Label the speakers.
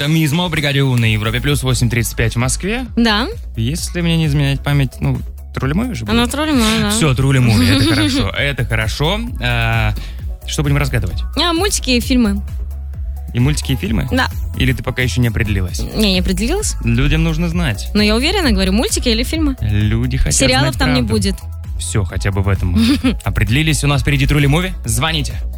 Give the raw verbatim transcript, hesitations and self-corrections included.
Speaker 1: Мизмо, бригаде У на Европе плюс восемь тридцать пять в Москве.
Speaker 2: Да.
Speaker 1: Если мне не изменять память, ну, Трулли Муви же будет?
Speaker 2: Она Трулли Муви, да.
Speaker 1: Все, Трулли Муви, это хорошо, это хорошо. А, что будем разгадывать?
Speaker 2: А, мультики и фильмы.
Speaker 1: И мультики, и фильмы?
Speaker 2: Да.
Speaker 1: Или ты пока еще не определилась?
Speaker 2: Не, не определилась.
Speaker 1: Людям нужно знать.
Speaker 2: Но я уверена, говорю, мультики или фильмы.
Speaker 1: Люди хотят
Speaker 2: Сериалов
Speaker 1: знать
Speaker 2: там
Speaker 1: правду.
Speaker 2: не будет.
Speaker 1: Все, хотя бы в этом. Определились, у нас впереди Трулли Муви. Звоните.